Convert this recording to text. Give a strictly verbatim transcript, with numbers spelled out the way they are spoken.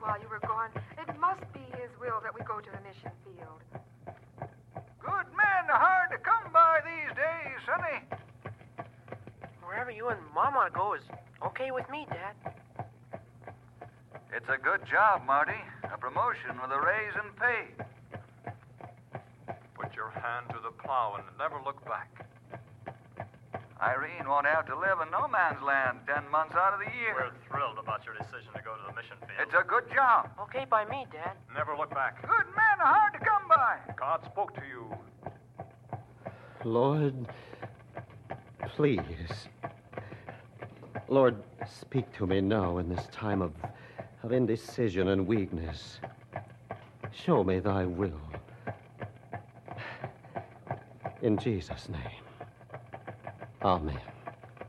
while you were gone. It must be his will that we go to the mission field. Good men are hard to come by these days, Sonny. Wherever you and Mom want to go is okay with me, Dad. It's a good job, Marty. A promotion with a raise in pay. Put your hand to the plow and never look back. Irene won't have to live in no man's land ten months out of the year. We're thrilled about your decision to go to the mission field. It's a good job. Okay by me, Dad. Never look back. Good men are hard to come by. God spoke to you. Lord, please. Lord, speak to me now in this time of, of indecision and weakness. Show me thy will. In Jesus' name. Amen.